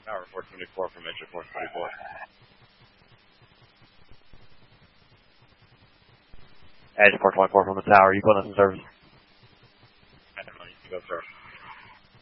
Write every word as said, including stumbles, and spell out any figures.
Tower four twenty-four from Metro four twenty-four. Edge four twenty-four from the tower. You put us in service. I don't know. You can go first.